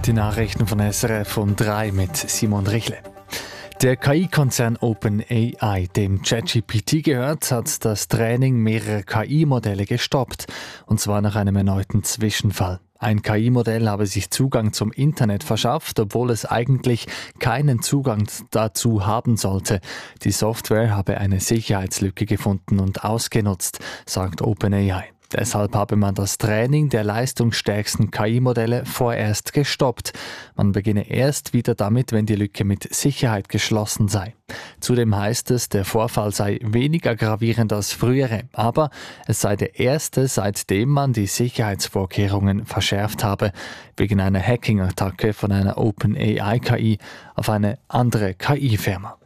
Die Nachrichten von SRF um 3 mit Simon Richle. Der KI-Konzern OpenAI, dem ChatGPT gehört, hat das Training mehrerer KI-Modelle gestoppt. Und zwar nach einem erneuten Zwischenfall. Ein KI-Modell habe sich Zugang zum Internet verschafft, obwohl es eigentlich keinen Zugang dazu haben sollte. Die Software habe eine Sicherheitslücke gefunden und ausgenutzt, sagt OpenAI. Deshalb habe man das Training der leistungsstärksten KI-Modelle vorerst gestoppt. Man beginne erst wieder damit, wenn die Lücke mit Sicherheit geschlossen sei. Zudem heißt es, der Vorfall sei weniger gravierend als frühere, aber es sei der erste, seitdem man die Sicherheitsvorkehrungen verschärft habe, wegen einer Hacking-Attacke von einer OpenAI-KI auf eine andere KI-Firma.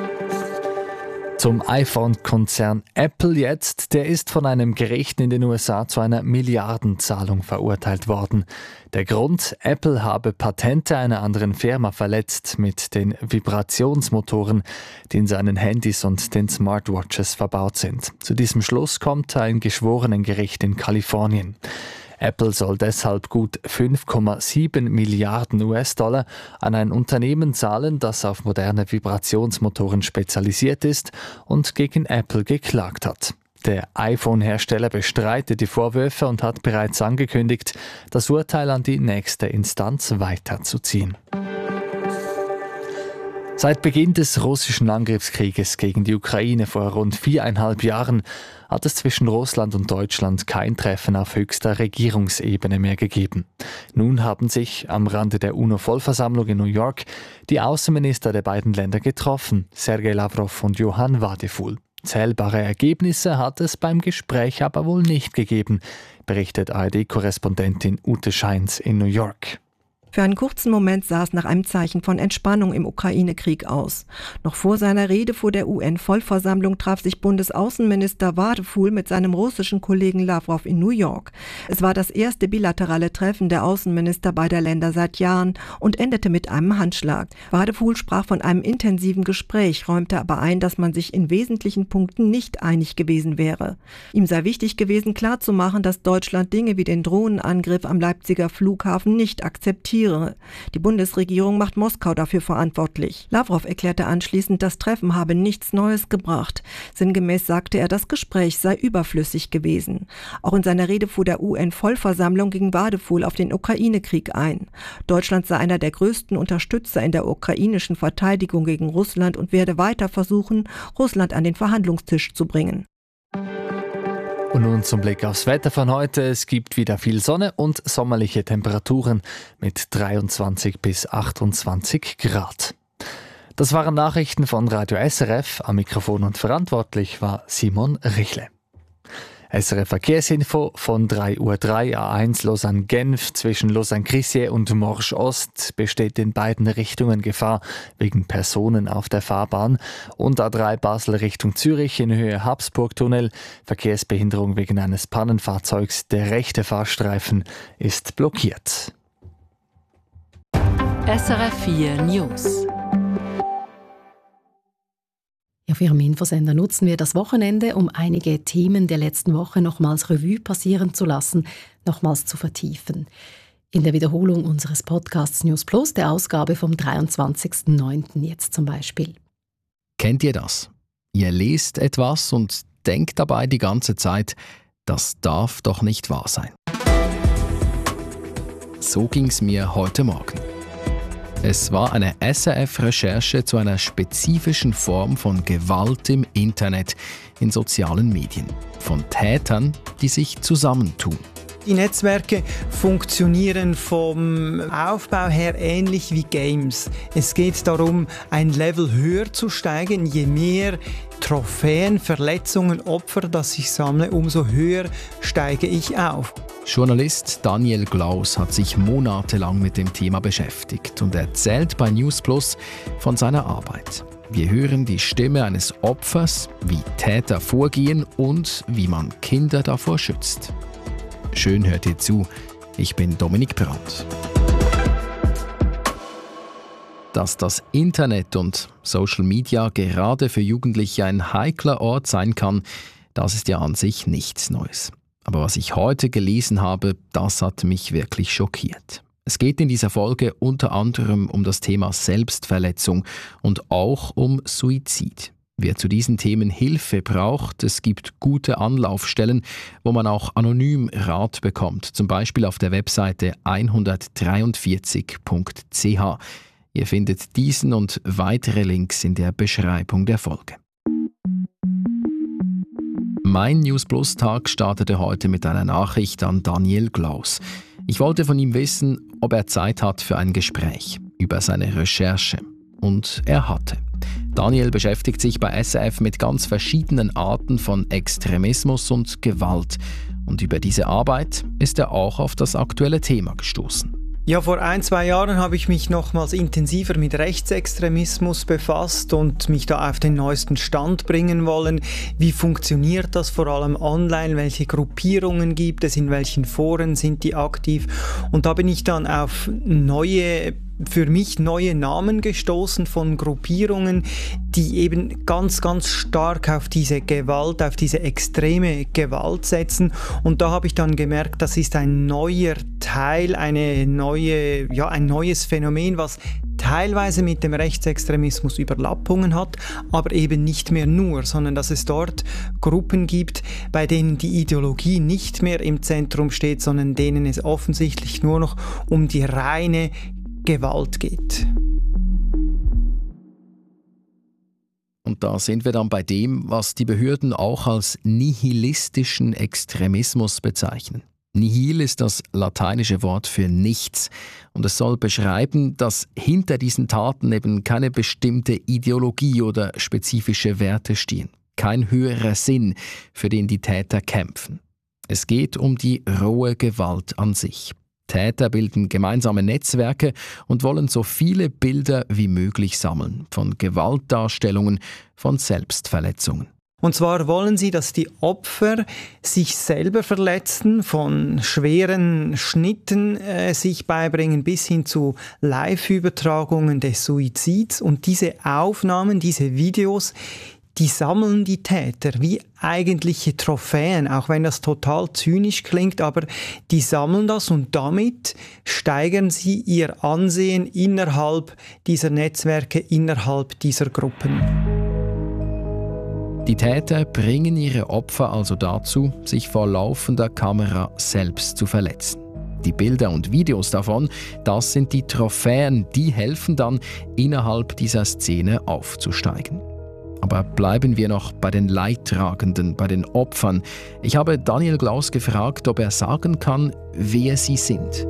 Zum iPhone-Konzern Apple jetzt, der ist von einem Gericht in den USA zu einer Milliardenzahlung verurteilt worden. Der Grund, Apple habe Patente einer anderen Firma verletzt mit den Vibrationsmotoren, die in seinen Handys und den Smartwatches verbaut sind. Zu diesem Schluss kommt ein Geschworenengericht in Kalifornien. Apple soll deshalb gut 5,7 Milliarden US-Dollar an ein Unternehmen zahlen, das auf moderne Vibrationsmotoren spezialisiert ist und gegen Apple geklagt hat. Der iPhone-Hersteller bestreitet die Vorwürfe und hat bereits angekündigt, das Urteil an die nächste Instanz weiterzuziehen. Seit Beginn des russischen Angriffskrieges gegen die Ukraine vor rund 4,5 Jahren hat es zwischen Russland und Deutschland kein Treffen auf höchster Regierungsebene mehr gegeben. Nun haben sich am Rande der UNO-Vollversammlung in New York die Außenminister der beiden Länder getroffen, Sergei Lavrov und Johann Wadephul. Zählbare Ergebnisse hat es beim Gespräch aber wohl nicht gegeben, berichtet ARD-Korrespondentin Ute Scheins in New York. Für einen kurzen Moment sah es nach einem Zeichen von Entspannung im Ukraine-Krieg aus. Noch vor seiner Rede vor der UN-Vollversammlung traf sich Bundesaußenminister Wadephul mit seinem russischen Kollegen Lavrov in New York. Es war das erste bilaterale Treffen der Außenminister beider Länder seit Jahren und endete mit einem Handschlag. Wadephul sprach von einem intensiven Gespräch, räumte aber ein, dass man sich in wesentlichen Punkten nicht einig gewesen wäre. Ihm sei wichtig gewesen, klarzumachen, dass Deutschland Dinge wie den Drohnenangriff am Leipziger Flughafen nicht akzeptiert. Die Bundesregierung macht Moskau dafür verantwortlich. Lavrov erklärte anschließend, das Treffen habe nichts Neues gebracht. Sinngemäß sagte er, das Gespräch sei überflüssig gewesen. Auch in seiner Rede vor der UN-Vollversammlung ging Wadephul auf den Ukraine-Krieg ein. Deutschland sei einer der größten Unterstützer in der ukrainischen Verteidigung gegen Russland und werde weiter versuchen, Russland an den Verhandlungstisch zu bringen. Und nun zum Blick aufs Wetter von heute. Es gibt wieder viel Sonne und sommerliche Temperaturen mit 23 bis 28 Grad. Das waren Nachrichten von Radio SRF. Am Mikrofon und verantwortlich war Simon Richle. SRF Verkehrsinfo von 3:03 Uhr A1 Lausanne-Genf zwischen Lausanne-Crissier und Morges-Ost besteht in beiden Richtungen Gefahr wegen Personen auf der Fahrbahn und A3 Basel Richtung Zürich in Höhe Habsburg-Tunnel. Verkehrsbehinderung wegen eines Pannenfahrzeugs. Der rechte Fahrstreifen ist blockiert. SRF 4 News. Auf Ihrem Infosender nutzen wir das Wochenende, um einige Themen der letzten Woche nochmals Revue passieren zu lassen, nochmals zu vertiefen. In der Wiederholung unseres Podcasts News Plus, der Ausgabe vom 23.09. jetzt zum Beispiel. Kennt ihr das? Ihr lest etwas und denkt dabei die ganze Zeit, das darf doch nicht wahr sein. So ging's mir heute Morgen. Es war eine SRF-Recherche zu einer spezifischen Form von Gewalt im Internet, in sozialen Medien. Von Tätern, die sich zusammentun. Die Netzwerke funktionieren vom Aufbau her ähnlich wie Games. Es geht darum, ein Level höher zu steigen. Je mehr Trophäen, Verletzungen, Opfer, das ich sammle, umso höher steige ich auf. Journalist Daniel Glaus hat sich monatelang mit dem Thema beschäftigt und erzählt bei News Plus von seiner Arbeit. Wir hören die Stimme eines Opfers, wie Täter vorgehen und wie man Kinder davor schützt. Schön hört ihr zu, ich bin Dominik Brandt. Dass das Internet und Social Media gerade für Jugendliche ein heikler Ort sein kann, das ist ja an sich nichts Neues. Aber was ich heute gelesen habe, das hat mich wirklich schockiert. Es geht in dieser Folge unter anderem um das Thema Selbstverletzung und auch um Suizid. Wer zu diesen Themen Hilfe braucht, es gibt gute Anlaufstellen, wo man auch anonym Rat bekommt, zum Beispiel auf der Webseite 143.ch. Ihr findet diesen und weitere Links in der Beschreibung der Folge. Mein News Plus Tag startete heute mit einer Nachricht an Daniel Glaus. Ich wollte von ihm wissen, ob er Zeit hat für ein Gespräch über seine Recherche. Und er hatte. Daniel beschäftigt sich bei SRF mit ganz verschiedenen Arten von Extremismus und Gewalt. Und über diese Arbeit ist er auch auf das aktuelle Thema gestoßen. Ja, vor 1-2 Jahren habe ich mich nochmals intensiver mit Rechtsextremismus befasst und mich da auf den neuesten Stand bringen wollen. Wie funktioniert das vor allem online? Welche Gruppierungen gibt es? In welchen Foren sind die aktiv? Und da bin ich dann auf für mich neue Namen gestoßen von Gruppierungen, die eben ganz, ganz stark auf diese Gewalt, auf diese extreme Gewalt setzen. Und da habe ich dann gemerkt, das ist ein neuer Teil, ein neues Phänomen, was teilweise mit dem Rechtsextremismus Überlappungen hat, aber eben nicht mehr nur, sondern dass es dort Gruppen gibt, bei denen die Ideologie nicht mehr im Zentrum steht, sondern denen es offensichtlich nur noch um die reine Gewalt geht. Und da sind wir dann bei dem, was die Behörden auch als nihilistischen Extremismus bezeichnen. Nihil ist das lateinische Wort für nichts und es soll beschreiben, dass hinter diesen Taten eben keine bestimmte Ideologie oder spezifische Werte stehen, kein höherer Sinn, für den die Täter kämpfen. Es geht um die rohe Gewalt an sich. Täter bilden gemeinsame Netzwerke und wollen so viele Bilder wie möglich sammeln, von Gewaltdarstellungen, von Selbstverletzungen. Und zwar wollen sie, dass die Opfer sich selber verletzen, von schweren Schnitten sich beibringen bis hin zu Live-Übertragungen des Suizids. Und diese Aufnahmen, diese Videos, die sammeln die Täter wie eigentliche Trophäen, auch wenn das total zynisch klingt, aber die sammeln das und damit steigern sie ihr Ansehen innerhalb dieser Netzwerke, innerhalb dieser Gruppen. Die Täter bringen ihre Opfer also dazu, sich vor laufender Kamera selbst zu verletzen. Die Bilder und Videos davon, das sind die Trophäen, die helfen dann, innerhalb dieser Szene aufzusteigen. Aber bleiben wir noch bei den Leidtragenden, bei den Opfern. Ich habe Daniel Glaus gefragt, ob er sagen kann, wer sie sind.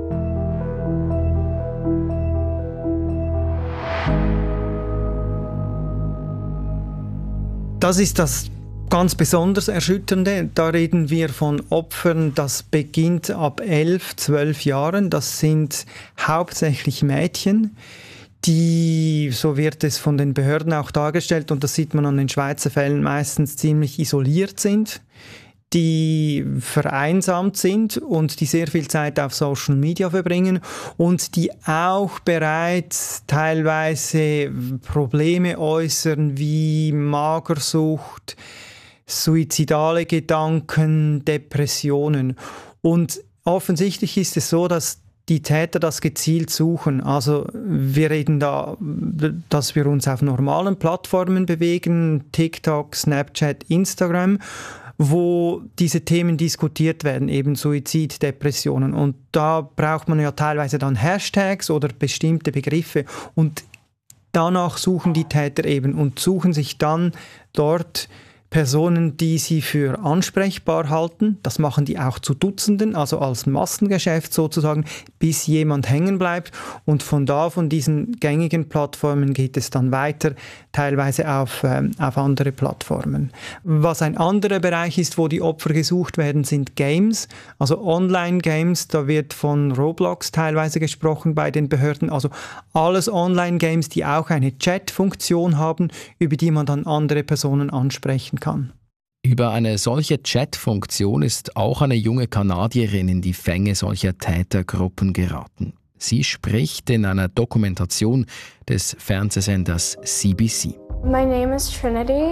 Das ist das ganz besonders Erschütternde. Da reden wir von Opfern, das beginnt ab 11, 12 Jahren. Das sind hauptsächlich Mädchen, die, so wird es von den Behörden auch dargestellt, und das sieht man an den Schweizer Fällen, meistens ziemlich isoliert sind, die vereinsamt sind und die sehr viel Zeit auf Social Media verbringen und die auch bereits teilweise Probleme äußern wie Magersucht, suizidale Gedanken, Depressionen. Und offensichtlich ist es so, dass die Täter das gezielt suchen. Also wir reden da, dass wir uns auf normalen Plattformen bewegen, TikTok, Snapchat, Instagram, wo diese Themen diskutiert werden, eben Suizid, Depressionen. Und da braucht man ja teilweise dann Hashtags oder bestimmte Begriffe. Und danach suchen die Täter eben und suchen sich dann dort Personen, die sie für ansprechbar halten. Das machen die auch zu Dutzenden, also als Massengeschäft sozusagen, bis jemand hängen bleibt. Und von diesen gängigen Plattformen geht es dann weiter, teilweise auf andere Plattformen. Was ein anderer Bereich ist, wo die Opfer gesucht werden, sind Games, also Online-Games. Da wird von Roblox teilweise gesprochen bei den Behörden. Also alles Online-Games, die auch eine Chat-Funktion haben, über die man dann andere Personen ansprechen kann. Über eine solche Chat-Funktion ist auch eine junge Kanadierin in die Fänge solcher Tätergruppen geraten. Sie spricht in einer Dokumentation des Fernsehsenders CBC. My name is Trinity.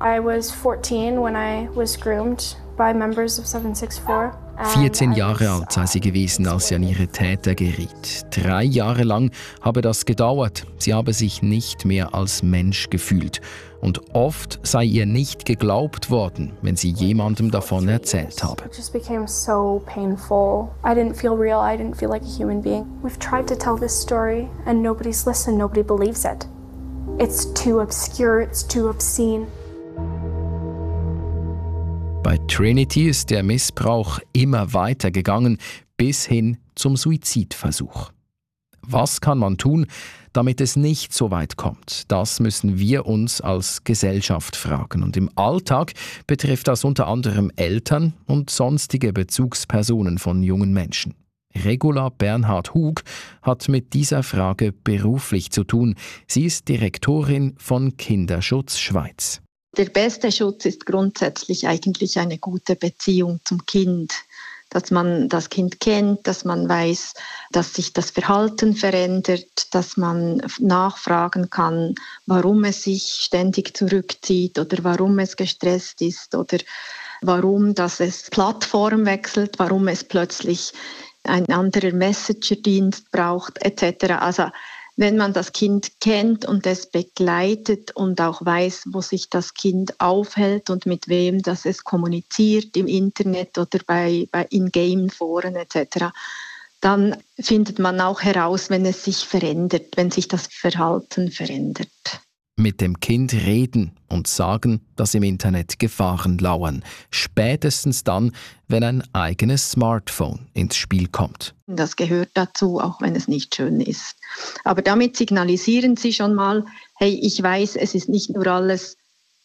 I was 14 when I was groomed by members of 764. 14 Jahre alt sei sie gewesen, als sie an ihre Täter geriet. 3 Jahre lang habe das gedauert. Sie habe sich nicht mehr als Mensch gefühlt. Und oft sei ihr nicht geglaubt worden, wenn sie jemandem davon erzählt habe. It just became so painful. I didn't feel real. I didn't feel like a human being. We've tried to tell this story and nobody's listened. Nobody believes it. It's too obscure. It's too obscene. Bei Trinity ist der Missbrauch immer weiter gegangen, bis hin zum Suizidversuch. Was kann man tun, damit es nicht so weit kommt? Das müssen wir uns als Gesellschaft fragen. Und im Alltag betrifft das unter anderem Eltern und sonstige Bezugspersonen von jungen Menschen. Regula Bernhard-Hug hat mit dieser Frage beruflich zu tun. Sie ist Direktorin von Kinderschutz Schweiz. Der beste Schutz ist grundsätzlich eigentlich eine gute Beziehung zum Kind. Dass man das Kind kennt, dass man weiß, dass sich das Verhalten verändert, dass man nachfragen kann, warum es sich ständig zurückzieht oder warum es gestresst ist oder warum dass es Plattform wechselt, warum es plötzlich ein anderer Messenger-Dienst braucht etc. Also wenn man das Kind kennt und es begleitet und auch weiß, wo sich das Kind aufhält und mit wem das es kommuniziert im Internet oder bei In-Game-Foren etc., dann findet man auch heraus, wenn es sich verändert, wenn sich das Verhalten verändert. Mit dem Kind reden und sagen, dass im Internet Gefahren lauern. Spätestens dann, wenn ein eigenes Smartphone ins Spiel kommt. Das gehört dazu, auch wenn es nicht schön ist. Aber damit signalisieren Sie schon mal, hey, ich weiß, es ist nicht nur alles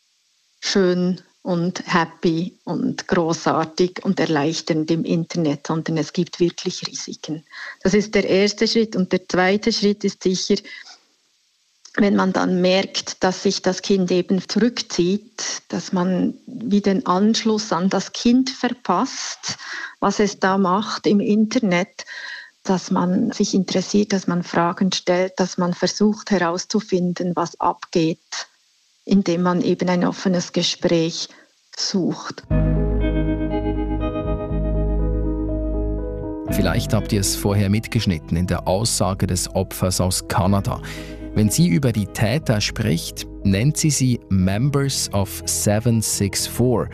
schön und happy und großartig und erleichternd im Internet, sondern es gibt wirklich Risiken. Das ist der erste Schritt. Und der zweite Schritt ist sicher, wenn man dann merkt, dass sich das Kind eben zurückzieht, dass man wie den Anschluss an das Kind verpasst, was es da macht im Internet, dass man sich interessiert, dass man Fragen stellt, dass man versucht herauszufinden, was abgeht, indem man eben ein offenes Gespräch sucht. Vielleicht habt ihr es vorher mitgeschnitten in der Aussage des Opfers aus Kanada. Wenn sie über die Täter spricht, nennt sie Members of 764.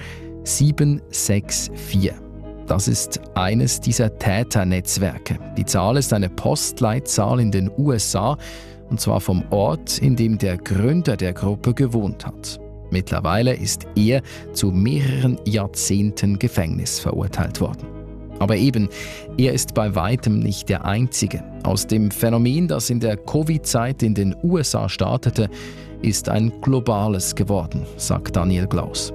764. Das ist eines dieser Täternetzwerke. Die Zahl ist eine Postleitzahl in den USA, und zwar vom Ort, in dem der Gründer der Gruppe gewohnt hat. Mittlerweile ist er zu mehreren Jahrzehnten Gefängnis verurteilt worden. Aber eben, er ist bei weitem nicht der Einzige. Aus dem Phänomen, das in der Covid-Zeit in den USA startete, ist ein globales geworden, sagt Daniel Glaus.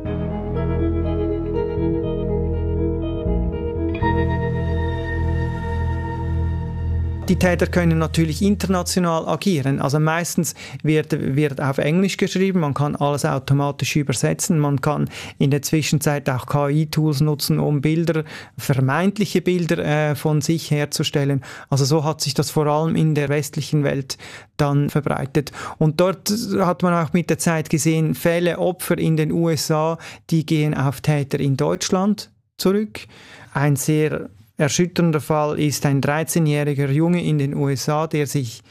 Die Täter können natürlich international agieren. Also meistens wird auf Englisch geschrieben, man kann alles automatisch übersetzen, man kann in der Zwischenzeit auch KI-Tools nutzen, um Bilder, vermeintliche Bilder von sich herzustellen. Also so hat sich das vor allem in der westlichen Welt dann verbreitet. Und dort hat man auch mit der Zeit gesehen, Fälle, Opfer in den USA, die gehen auf Täter in Deutschland zurück. Ein sehr erschütternder Fall ist ein 13-jähriger Junge in den USA, der sich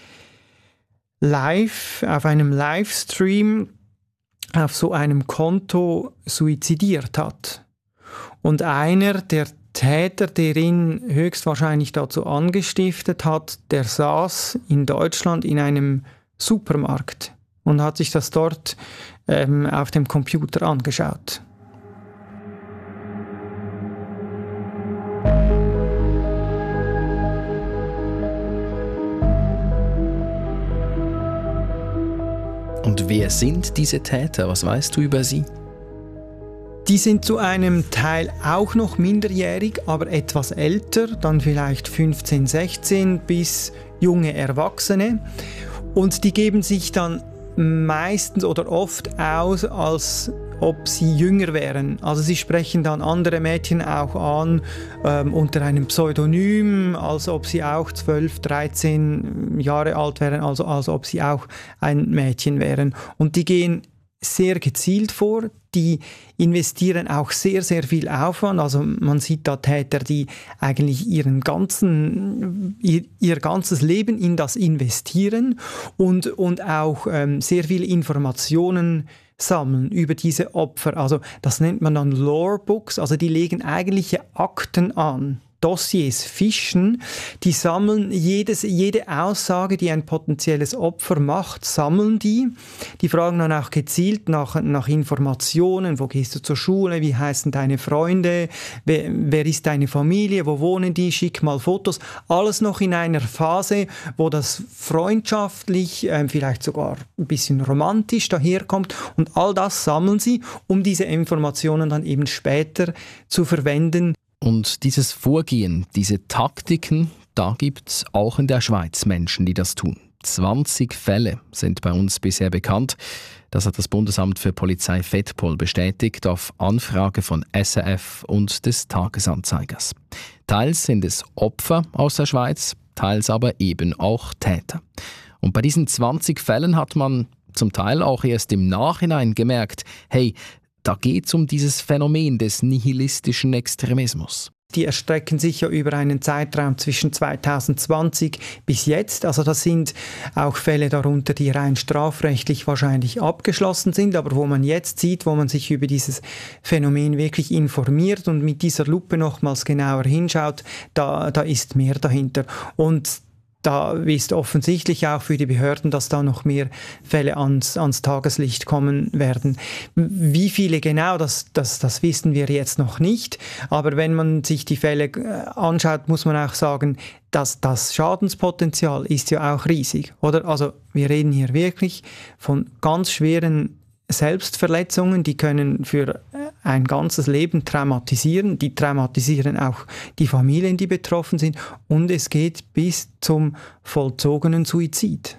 live auf einem Livestream auf so einem Konto suizidiert hat. Und einer der Täter, der ihn höchstwahrscheinlich dazu angestiftet hat, der saß in Deutschland in einem Supermarkt und hat sich das dort auf dem Computer angeschaut. Und wer sind diese Täter? Was weißt du über sie? Die sind zu einem Teil auch noch minderjährig, aber etwas älter, dann vielleicht 15, 16 bis junge Erwachsene. Und die geben sich dann meistens oder oft aus, als ob sie jünger wären. Also sie sprechen dann andere Mädchen auch an unter einem Pseudonym, als ob sie auch 12, 13 Jahre alt wären, also als ob sie auch ein Mädchen wären. Und die gehen sehr gezielt vor. die investieren auch sehr, sehr viel Aufwand. Also man sieht da Täter, die eigentlich ihr ganzes Leben in das investieren und auch sehr viele Informationen sammeln über diese Opfer. Also das nennt man dann Lorebooks, also die legen eigentliche Akten an. Dossiers fischen, die sammeln jede Aussage, die ein potenzielles Opfer macht, sammeln die. Die fragen dann auch gezielt nach Informationen, wo gehst du zur Schule, wie heißen deine Freunde, wer ist deine Familie, wo wohnen die, schick mal Fotos. Alles noch in einer Phase, wo das freundschaftlich, vielleicht sogar ein bisschen romantisch daherkommt, und all das sammeln sie, um diese Informationen dann eben später zu verwenden. Und dieses Vorgehen, diese Taktiken, da gibt es auch in der Schweiz Menschen, die das tun. 20 Fälle sind bei uns bisher bekannt. Das hat das Bundesamt für Polizei Fettpol bestätigt auf Anfrage von SRF und des Tagesanzeigers. Teils sind es Opfer aus der Schweiz, teils aber eben auch Täter. Und bei diesen 20 Fällen hat man zum Teil auch erst im Nachhinein gemerkt, hey, da geht es um dieses Phänomen des nihilistischen Extremismus. Die erstrecken sich ja über einen Zeitraum zwischen 2020 bis jetzt. Also das sind auch Fälle darunter, die rein strafrechtlich wahrscheinlich abgeschlossen sind, aber wo man jetzt sieht, wo man sich über dieses Phänomen wirklich informiert und mit dieser Lupe nochmals genauer hinschaut, da ist mehr dahinter. Und da ist offensichtlich auch für die Behörden, dass da noch mehr Fälle ans Tageslicht kommen werden. Wie viele genau, das wissen wir jetzt noch nicht. Aber wenn man sich die Fälle anschaut, muss man auch sagen, dass das Schadenspotenzial ist ja auch riesig, oder? Also wir reden hier wirklich von ganz schweren Selbstverletzungen, die können für ein ganzes Leben traumatisieren. Die traumatisieren auch die Familien, die betroffen sind. Und es geht bis zum vollzogenen Suizid.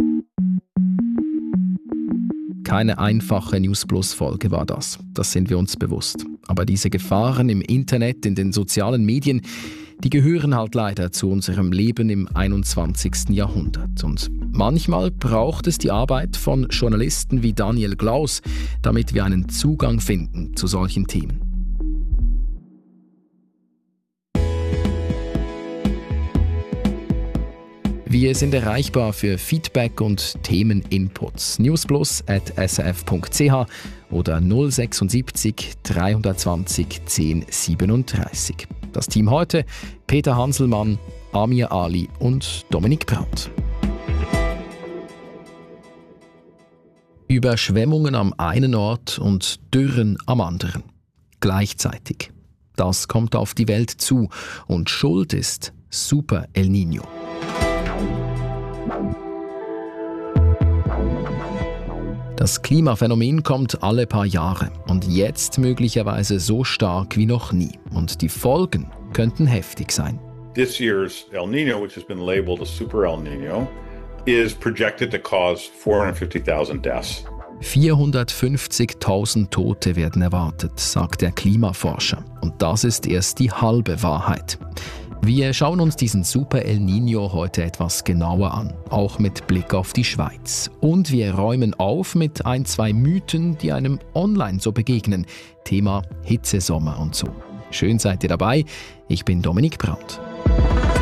Keine einfache News-Plus-Folge war das. Das sind wir uns bewusst. Aber diese Gefahren im Internet, in den sozialen Medien, die gehören halt leider zu unserem Leben im 21. Jahrhundert. Und manchmal braucht es die Arbeit von Journalisten wie Daniel Glaus, damit wir einen Zugang finden zu solchen Themen. Wir sind erreichbar für Feedback und Themeninputs. newsplus@srf.ch oder 076 320 1037. Das Team heute: Peter Hanselmann, Amir Ali und Dominik Brandt. Überschwemmungen am einen Ort und Dürren am anderen. Gleichzeitig. Das kommt auf die Welt zu und Schuld ist Super El Niño. Das Klimaphänomen kommt alle paar Jahre und jetzt möglicherweise so stark wie noch nie. Und die Folgen könnten heftig sein. This year's El Niño, which has been labeled a Super El Niño, is projected to cause 450,000 deaths. 450.000 Tote werden erwartet, sagt der Klimaforscher. Und das ist erst die halbe Wahrheit. Wir schauen uns diesen Super El Niño heute etwas genauer an, auch mit Blick auf die Schweiz. Und wir räumen auf mit 2 Mythen, die einem online so begegnen. Thema Hitzesommer und so. Schön seid ihr dabei. Ich bin Dominik Brandt.